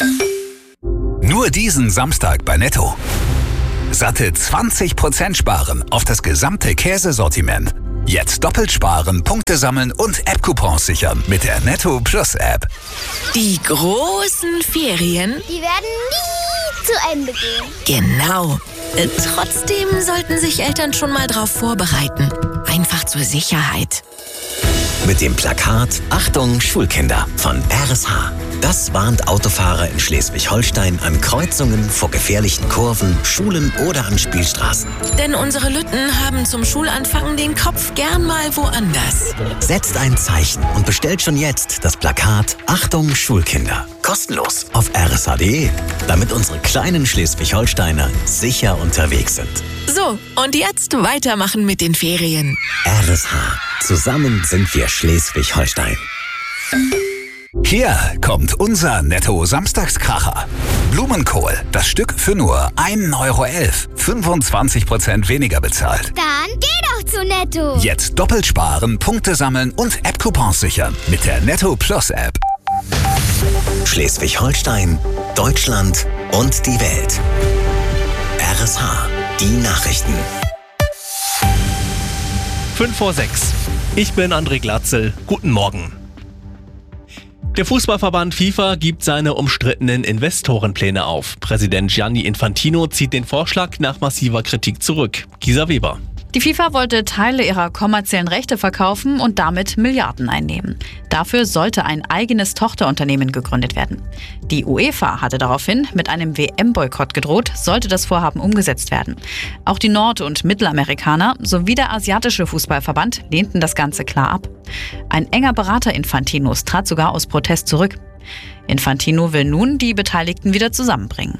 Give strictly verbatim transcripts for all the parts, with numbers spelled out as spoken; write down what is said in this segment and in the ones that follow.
Nur diesen Samstag bei Netto. Satte zwanzig Prozent sparen auf das gesamte Käsesortiment. Jetzt doppelt sparen, Punkte sammeln und App-Coupons sichern mit der Netto Plus App. Die großen Ferien, die werden nie zu Ende gehen. Genau. Äh, trotzdem sollten sich Eltern schon mal drauf vorbereiten. Einfach zur Sicherheit. Mit dem Plakat Achtung Schulkinder von R S H. Das warnt Autofahrer in Schleswig-Holstein an Kreuzungen, vor gefährlichen Kurven, Schulen oder an Spielstraßen. Denn unsere Lütten haben zum Schulanfang den Kopf gern mal woanders. Setzt ein Zeichen und bestellt schon jetzt das Plakat Achtung Schulkinder. Kostenlos auf r s h punkt d e, damit unsere kleinen Schleswig-Holsteiner sicher unterwegs sind. So, und jetzt weitermachen mit den Ferien. R S H. Zusammen sind wir Schleswig-Holstein. Hier kommt unser Netto-Samstagskracher. Blumenkohl, das Stück für nur ein Euro elf. fünfundzwanzig Prozent weniger bezahlt. Dann geh doch zu Netto. Jetzt doppelt sparen, Punkte sammeln und App-Coupons sichern mit der Netto Plus App. Schleswig-Holstein, Deutschland und die Welt. R S H, die Nachrichten. fünf vor sechs. Ich bin André Glatzel. Guten Morgen. Der Fußballverband FIFA gibt seine umstrittenen Investorenpläne auf. Präsident Gianni Infantino zieht den Vorschlag nach massiver Kritik zurück. Gisa Weber. Die FIFA wollte Teile ihrer kommerziellen Rechte verkaufen und damit Milliarden einnehmen. Dafür sollte ein eigenes Tochterunternehmen gegründet werden. Die UEFA hatte daraufhin mit einem W M-Boykott gedroht, sollte das Vorhaben umgesetzt werden. Auch die Nord- und Mittelamerikaner sowie der asiatische Fußballverband lehnten das Ganze klar ab. Ein enger Berater Infantinos trat sogar aus Protest zurück. Infantino will nun die Beteiligten wieder zusammenbringen.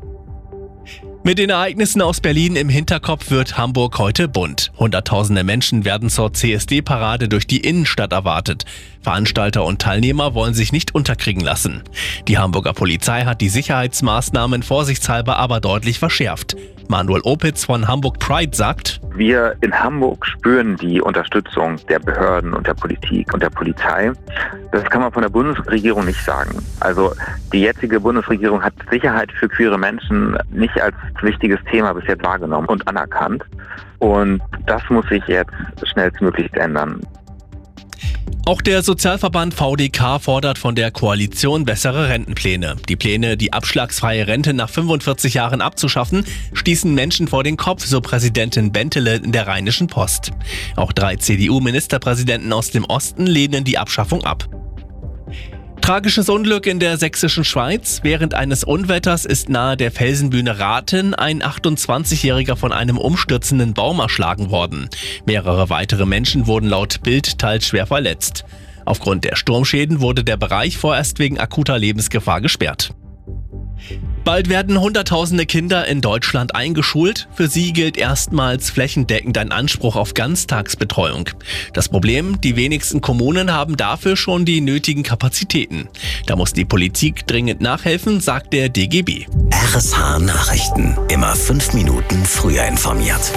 Mit den Ereignissen aus Berlin im Hinterkopf wird Hamburg heute bunt. Hunderttausende Menschen werden zur C S D-Parade durch die Innenstadt erwartet. Veranstalter und Teilnehmer wollen sich nicht unterkriegen lassen. Die Hamburger Polizei hat die Sicherheitsmaßnahmen vorsichtshalber aber deutlich verschärft. Manuel Opitz von Hamburg Pride sagt: Wir in Hamburg spüren die Unterstützung der Behörden und der Politik und der Polizei. Das kann man von der Bundesregierung nicht sagen. Also die jetzige Bundesregierung hat Sicherheit für queere Menschen nicht als wichtiges Thema bis jetzt wahrgenommen und anerkannt. Und das muss sich jetzt schnellstmöglich ändern. Auch der Sozialverband V D K fordert von der Koalition bessere Rentenpläne. Die Pläne, die abschlagsfreie Rente nach fünfundvierzig Jahren abzuschaffen, stießen Menschen vor den Kopf, so Präsidentin Bentele in der Rheinischen Post. Auch drei C D U-Ministerpräsidenten aus dem Osten lehnen die Abschaffung ab. Tragisches Unglück in der sächsischen Schweiz. Während eines Unwetters ist nahe der Felsenbühne Rathen ein achtundzwanzigjähriger von einem umstürzenden Baum erschlagen worden. Mehrere weitere Menschen wurden laut Bild teils schwer verletzt. Aufgrund der Sturmschäden wurde der Bereich vorerst wegen akuter Lebensgefahr gesperrt. Bald werden Hunderttausende Kinder in Deutschland eingeschult. Für sie gilt erstmals flächendeckend ein Anspruch auf Ganztagsbetreuung. Das Problem, die wenigsten Kommunen haben dafür schon die nötigen Kapazitäten. Da muss die Politik dringend nachhelfen, sagt der D G B. R S H Nachrichten. Immer fünf Minuten früher informiert.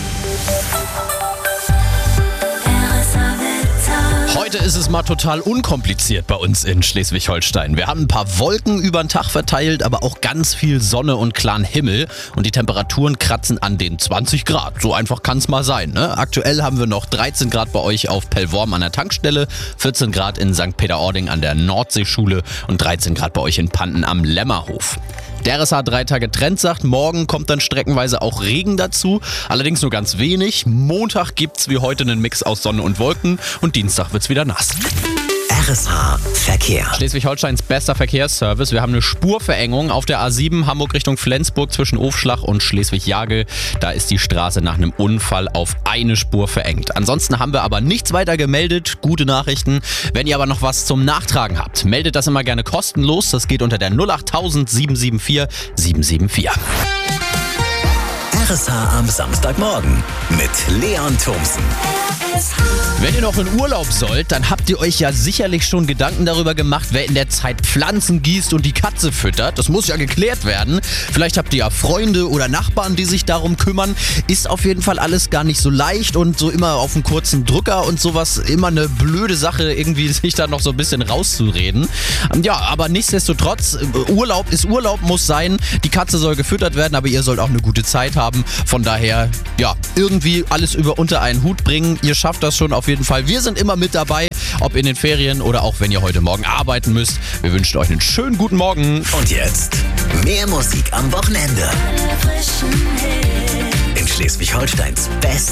Heute ist es mal total unkompliziert bei uns in Schleswig-Holstein. Wir haben ein paar Wolken über den Tag verteilt, aber auch ganz viel Sonne und klaren Himmel. Und die Temperaturen kratzen an den zwanzig Grad. So einfach kann es mal sein, ne? Aktuell haben wir noch dreizehn Grad bei euch auf Pellworm an der Tankstelle, vierzehn Grad in Sankt Peter-Ording an der Nordseeschule und dreizehn Grad bei euch in Panten am Lämmerhof. Der R S H drei Tage Trend sagt, morgen kommt dann streckenweise auch Regen dazu, allerdings nur ganz wenig. Montag gibt's wie heute einen Mix aus Sonne und Wolken und Dienstag wird's wieder nass. R S H Verkehr. Schleswig-Holsteins bester Verkehrsservice. Wir haben eine Spurverengung auf der A sieben Hamburg Richtung Flensburg zwischen Ofschlach und Schleswig-Jagel. Da ist die Straße nach einem Unfall auf eine Spur verengt. Ansonsten haben wir aber nichts weiter gemeldet. Gute Nachrichten. Wenn ihr aber noch was zum Nachtragen habt, meldet das immer gerne kostenlos. Das geht unter der null acht tausend sieben sieben vier sieben sieben vier. R S H am Samstagmorgen mit Leon Thomsen. Wenn ihr noch in Urlaub sollt, dann habt ihr euch ja sicherlich schon Gedanken darüber gemacht, wer in der Zeit Pflanzen gießt und die Katze füttert. Das muss ja geklärt werden. Vielleicht habt ihr ja Freunde oder Nachbarn, die sich darum kümmern. Ist auf jeden Fall alles gar nicht so leicht und so immer auf einen kurzen Drücker und sowas. Immer eine blöde Sache, irgendwie sich da noch so ein bisschen rauszureden. Ja, aber nichtsdestotrotz, Urlaub ist Urlaub, muss sein. Die Katze soll gefüttert werden, aber ihr sollt auch eine gute Zeit haben. Von daher, ja, irgendwie alles über unter einen Hut bringen. Ihr schafft das schon auf jeden Fall. Wir sind immer mit dabei, ob in den Ferien oder auch wenn ihr heute Morgen arbeiten müsst. Wir wünschen euch einen schönen guten Morgen. Und jetzt mehr Musik am Wochenende. In Schleswig-Holsteins Best